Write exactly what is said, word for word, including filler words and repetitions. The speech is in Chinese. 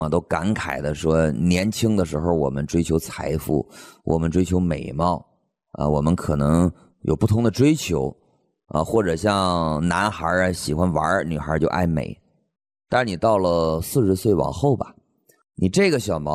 啊，都感慨的说，年轻的时候我们追求财富，我们追求美貌，啊，我们可能有不同的追求，啊，或者像男孩啊喜欢玩，女孩就爱美。但是你到了四十岁往后吧，你这个小毛